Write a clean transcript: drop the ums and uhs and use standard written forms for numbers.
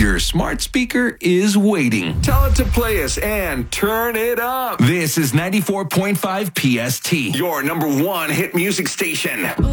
Your smart speaker is waiting. Tell it to play us and turn it up. This is 94.5 PST. Your number one hit music station.